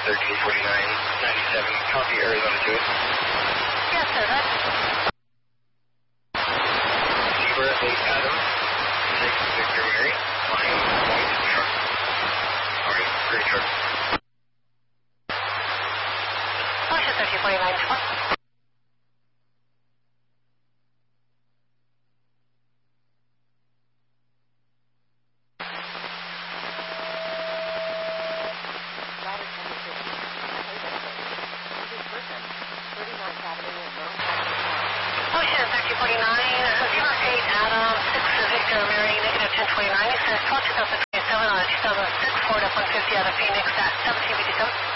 1349, 97, copy Arizona 2. Yes, sir, that's... Zebra 8 Adam, 6 Victor Mary, flying white truck. Sorry, gray truck. Ocean 1349, Ocean 1349, 08 Adam, 6 Victor Mary, negative 1029, it says 12 2027 on a 2006 Ford F-150 out of Phoenix at 1757.